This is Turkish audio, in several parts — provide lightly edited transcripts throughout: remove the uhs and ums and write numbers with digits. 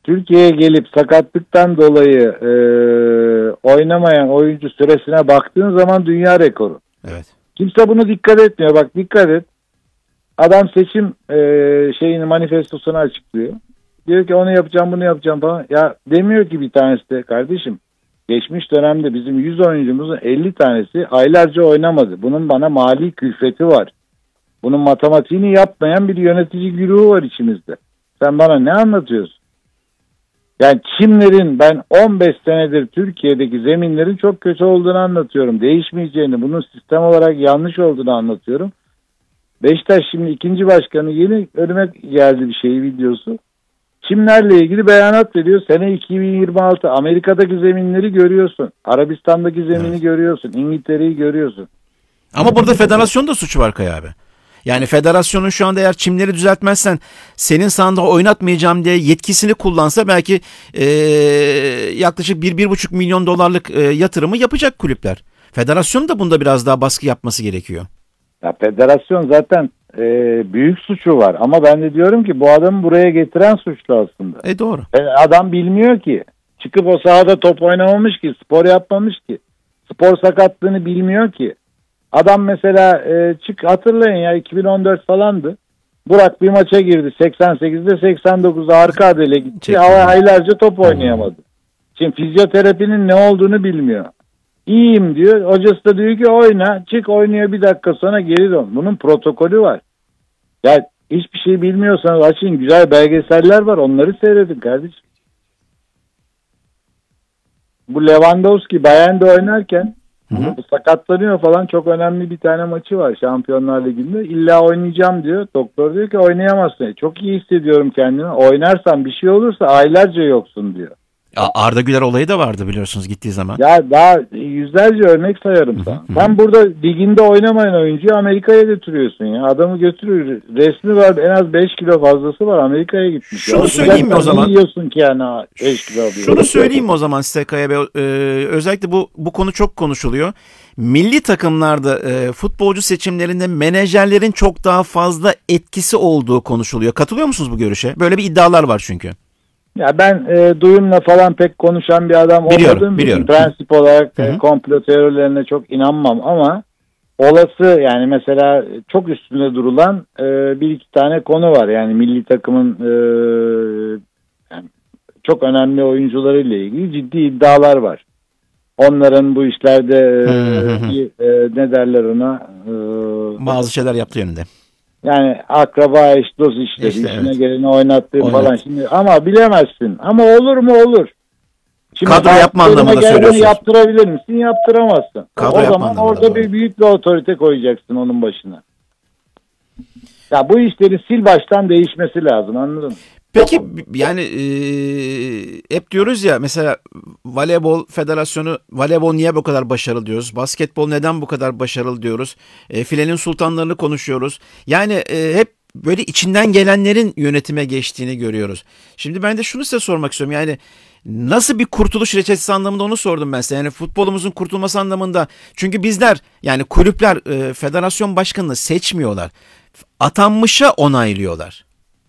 Türkiye'ye gelip sakatlıktan dolayı oynamayan oyuncu süresine baktığın zaman dünya rekoru. Evet. Kimse bunu dikkat etmiyor. Bak dikkat et. Adam seçim şeyini manifestosunu açıklıyor. Diyor ki onu yapacağım, bunu yapacağım falan. Ya demiyor ki bir tanesi de kardeşim. Geçmiş dönemde bizim 100 oyuncumuzun 50 tanesi aylarca oynamadı. Bunun bana mali külfeti var. Bunun matematiğini yapmayan bir yönetici güruhu var içimizde. Sen bana ne anlatıyorsun? Yani çimlerin ben 15 senedir Türkiye'deki zeminlerin çok kötü olduğunu anlatıyorum. Değişmeyeceğini, bunun sistem olarak yanlış olduğunu anlatıyorum. Beşiktaş şimdi ikinci başkanı yeni önüme geldi bir videosu. Çimlerle ilgili beyanat veriyor. Sene 2026 Amerika'daki zeminleri görüyorsun. Arabistan'daki zemini görüyorsun. İngiltere'yi görüyorsun. Ama burada federasyonun da suçu var Kaya abi. Yani federasyonun şu anda eğer çimleri düzeltmezsen senin sahanda oynatmayacağım diye yetkisini kullansa belki yaklaşık 1-1,5 milyon dolarlık yatırımı yapacak kulüpler. Federasyonun da bunda biraz daha baskı yapması gerekiyor. Ya federasyon zaten büyük suçu var ama ben de diyorum ki bu adamı buraya getiren suçlu aslında. Doğru. Adam bilmiyor ki. Çıkıp o sahada top oynamamış ki, spor yapmamış ki. Spor sakatlığını bilmiyor ki. Adam mesela hatırlayın ya 2014 falandı. Burak bir maça girdi 88'de 89'da arka adele gitti. Aylarca top oynayamadı. Şimdi fizyoterapinin ne olduğunu bilmiyor. İyiyim diyor. Hocası da diyor ki oyna. Çık oynuyor bir dakika sonra geri dön. Bunun protokolü var. Ya hiçbir şey bilmiyorsanız açın, güzel belgeseller var. Onları seyredin kardeşim. Bu Lewandowski Bayern'de oynarken sakatlanıyor falan, çok önemli bir tane maçı var Şampiyonlar Ligi'nde. İlla oynayacağım diyor. Doktor diyor ki oynayamazsın. Çok iyi hissediyorum kendimi. Oynarsan bir şey olursa aylarca yoksun diyor. Arda Güler olayı da vardı biliyorsunuz gittiği zaman. Ya daha yüzlerce örnek sayarım sana. Sen burada liginde oynamayan oyuncuyu Amerika'ya götürüyorsun ya. Adamı götürüyor. Resmi var, en az 5 kilo fazlası var, Amerika'ya gitmiş. Şunu söyleyeyim mi o zaman? Yiyorsun ki yani 5 kilo alıyor. Şunu söyleyeyim mi o zaman size Kaya Bey? Özellikle bu konu çok konuşuluyor. Milli takımlarda futbolcu seçimlerinde menajerlerin çok daha fazla etkisi olduğu konuşuluyor. Katılıyor musunuz bu görüşe? Böyle bir iddialar var çünkü. Ya ben duyumla falan pek konuşan bir adam olmadığım için prensip olarak komplo teorilerine çok inanmam ama olası, yani mesela çok üstünde durulan bir iki tane konu var. Yani milli takımın yani çok önemli oyuncularıyla ilgili ciddi iddialar var. Onların bu işlerde ne derler ona? Bazı şeyler yaptığı yönünde. Yani akraba, eş, dost işleri, işine geleni oynattığım falan şimdi, ama bilemezsin. Ama olur mu? Olur. Şimdi kadro yapma anlamında söylüyorsun. Yaptırabilir misin? Yaptıramazsın. Kadro o zaman orada büyük bir otorite koyacaksın onun başına. Ya bu işleri sil baştan değişmesi lazım, anladın mı? Peki yani hep diyoruz ya mesela voleybol federasyonu, voleybol niye bu kadar başarılı diyoruz? Basketbol neden bu kadar başarılı diyoruz? Filenin sultanlarını konuşuyoruz. Yani hep böyle içinden gelenlerin yönetime geçtiğini görüyoruz. Şimdi ben de şunu size sormak istiyorum. Yani nasıl bir kurtuluş reçetesi anlamında onu sordum ben size. Yani futbolumuzun kurtulması anlamında. Çünkü bizler, yani kulüpler federasyon başkanını seçmiyorlar. Atanmışa onaylıyorlar.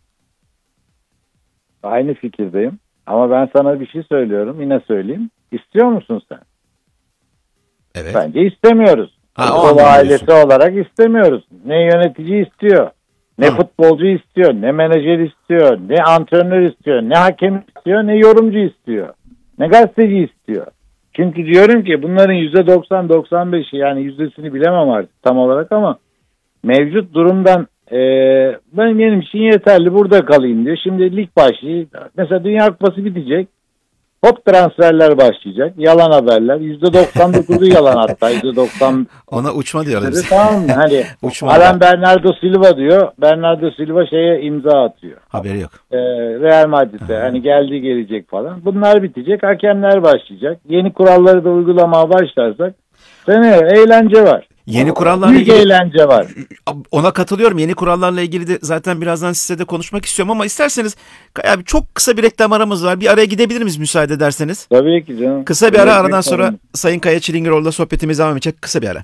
Aynı fikirdeyim. Ama ben sana bir şey söylüyorum. Yine söyleyeyim. İstiyor musun sen? Evet. Bence istemiyoruz. Futbol ailesi olarak istemiyoruz. Ne yönetici istiyor, ne futbolcu istiyor, ne menajer istiyor, ne antrenör istiyor, ne hakem istiyor, ne yorumcu istiyor, ne gazeteci istiyor. Çünkü diyorum ki bunların %90-95'i, yani yüzdesini bilemem artık tam olarak, ama mevcut durumdan benim için yeterli, burada kalayım diyor. Şimdi lig başlıyor. Mesela Dünya Kupası bitecek. Hop transferler başlayacak. Yalan haberler. %99'u yalan hatta. %90. Ona uçma diyoruz. Tamam mı? Hani Alan Bernardo Silva diyor. Bernardo Silva şeye imza atıyor. Haberi yok. Real Madrid'e. Hani geldiği gelecek falan. Bunlar bitecek. Hakemler başlayacak. Yeni kuralları da uygulamaya başlarsak seneye eğlence var. Yeni kurallarla büyük ilgili eğlence var. Ona katılıyorum. Yeni kurallarla ilgili de zaten birazdan size de konuşmak istiyorum ama isterseniz abi çok kısa bir reklam aramız var. Bir araya gidebilir miyiz müsaade ederseniz? Tabii ki canım. Kısa bir aradan sonra Sayın Kaya Çilingiroğlu'la sohbetimiz devam edecek. Kısa bir ara.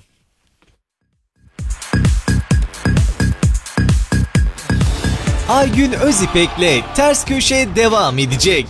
Aygün Özipek'le Ters Köşe devam edecek.